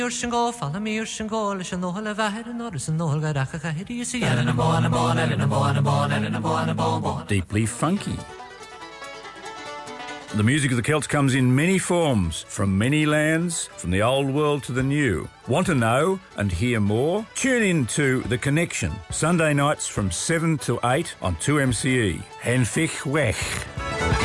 Deeply funky. The music of the Celts comes in many forms, from many lands, from the old world to the new. Want to know and hear more? Tune in to The Connection, Sunday nights from 7 to 8 on 2MCE. Henfich Wech.